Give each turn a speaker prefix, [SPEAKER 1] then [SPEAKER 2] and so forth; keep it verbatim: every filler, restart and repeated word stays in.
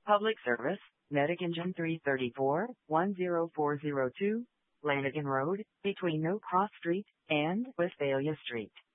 [SPEAKER 1] Public service, Medic Engine three thirty-four, one zero four zero two, Lanigan Road, between No Cross Street and Westphalia Street.